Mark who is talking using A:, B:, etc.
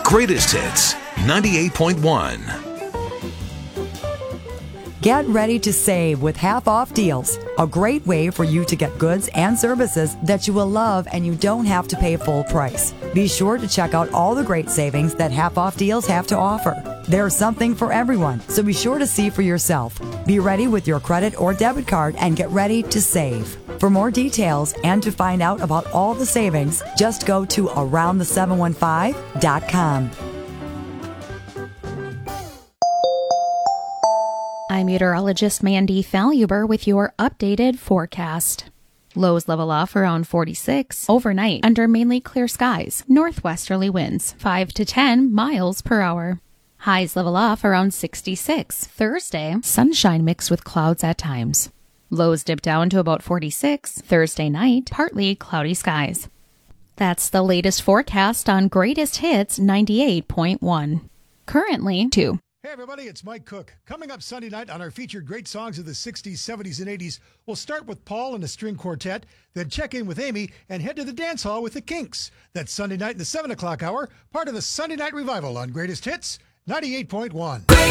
A: Greatest Hits 98.1.
B: Get ready to save with half-off deals. A great way for you to get goods and services that you will love and you don't have to pay full price. Be sure to check out all the great savings that half-off deals have to offer. There's something for everyone, so be sure to see for yourself. Be ready with your credit or debit card and get ready to save. For more details and to find out about all the savings, just go to aroundthe715.com.
C: I'm meteorologist Mandy Faluber with your updated forecast. Lows level off around 46 overnight under mainly clear skies, northwesterly winds 5 to 10 miles per hour. Highs level off around 66 Thursday, sunshine mixed with clouds at times. Lows dip down to about 46 Thursday night, partly cloudy skies. That's the latest forecast on Greatest Hits 98.1. Currently 2.
D: Hey everybody, it's Mike Cook. Coming up Sunday night on our featured great songs of the 60s, 70s, and 80s, we'll start with Paul and the String Quartet, then check in with Amy and head to the dance hall with the Kinks. That's Sunday night in the 7 o'clock hour, part of the Sunday Night Revival on Greatest Hits 98.1.